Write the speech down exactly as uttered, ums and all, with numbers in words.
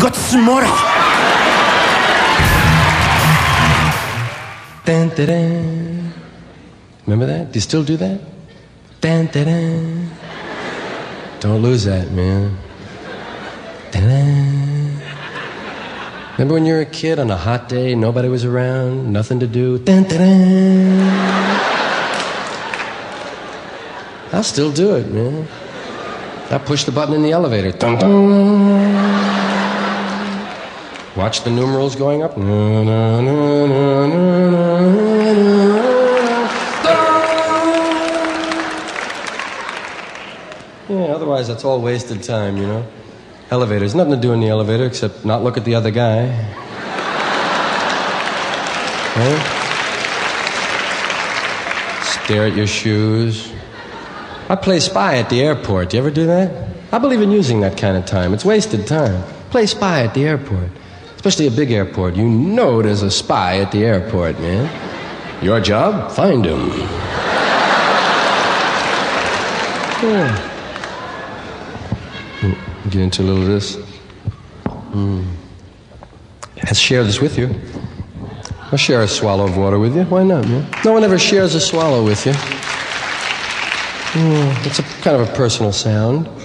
Gotsumora. Dun, dun, dun. Remember that? Do you still do that? Dun, dun, dun. Don't lose that, man. Dun, dun. Remember when you were a kid on a hot day, nobody was around, nothing to do? Dun, dun, dun. I'll still do it, man. I push the button in the elevator. Dun, dun. Watch the numerals going up. Na, na, na, na, na, na, yeah, otherwise that's all wasted time, you know. Elevators, nothing to do in the elevator except not look at the other guy. Right? Stare at your shoes. I play spy at the airport. Do you ever do that? I believe in using that kind of time. It's wasted time. Play spy at the airport. Especially a big airport. You know there's a spy at the airport, man. Your job? Find him. Yeah. Get into a little of this. Mm. Let's share this with you. I'll share a swallow of water with you. Why not, man? No one ever shares a swallow with you. Mm. It's a kind of a personal sound.